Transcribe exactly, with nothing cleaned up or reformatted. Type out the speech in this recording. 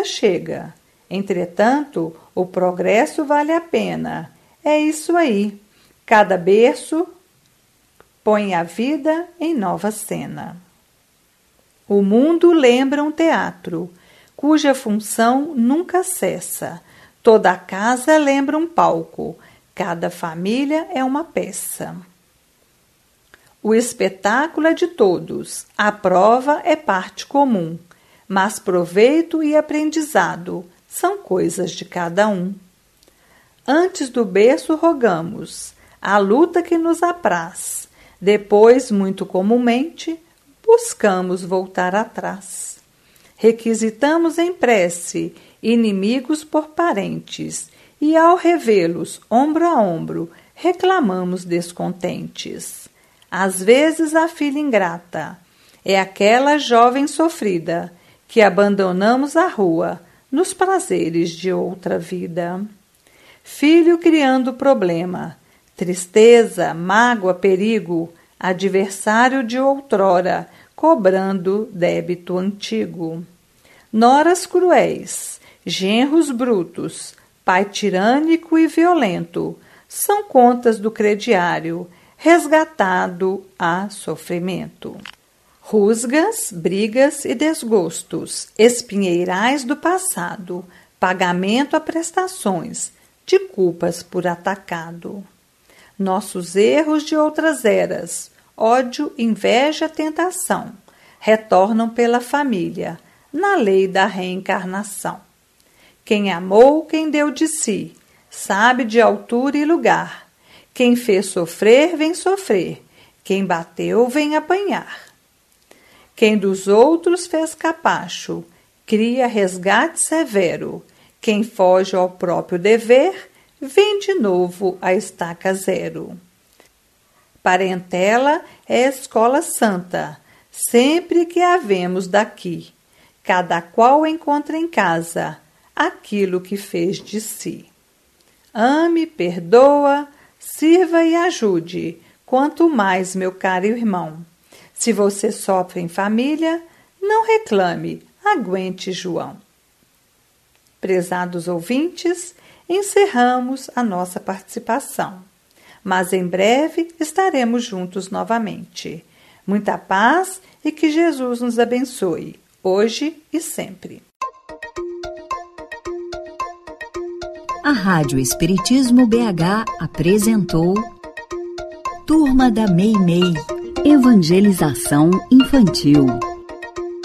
vida chega. Entretanto, o progresso vale a pena. É isso aí. Cada berço põe a vida em nova cena. O mundo lembra um teatro, cuja função nunca cessa. Toda casa lembra um palco, cada família é uma peça. O espetáculo é de todos, a prova é parte comum, mas proveito e aprendizado são coisas de cada um. Antes do berço rogamos, a luta que nos apraz, depois, muito comumente, buscamos voltar atrás. Requisitamos em prece inimigos por parentes, e ao revê-los ombro a ombro, reclamamos descontentes. Às vezes a filha ingrata é aquela jovem sofrida que abandonamos à rua nos prazeres de outra vida. Filho criando problema, tristeza, mágoa, perigo, adversário de outrora, cobrando débito antigo. Noras cruéis, genros brutos, pai tirânico e violento, são contas do crediário, resgatado a sofrimento. Rusgas, brigas e desgostos, espinheirais do passado, pagamento a prestações, de culpas por atacado. Nossos erros de outras eras, ódio, inveja, tentação, retornam pela família, na lei da reencarnação. Quem amou, quem deu de si, sabe de altura e lugar. Quem fez sofrer, vem sofrer. Quem bateu, vem apanhar. Quem dos outros fez capacho, cria resgate severo. Quem foge ao próprio dever, vem de novo a estaca zero. Parentela é escola santa, sempre que a vemos daqui. Cada qual encontra em casa aquilo que fez de si. Ame, perdoa, sirva e ajude, quanto mais, meu caro irmão. Se você sofre em família, não reclame, aguente João. Prezados ouvintes, encerramos a nossa participação, mas em breve estaremos juntos novamente. Muita paz e que Jesus nos abençoe, hoje e sempre. A Rádio Espiritismo B H apresentou Turma da Meimei, Evangelização Infantil.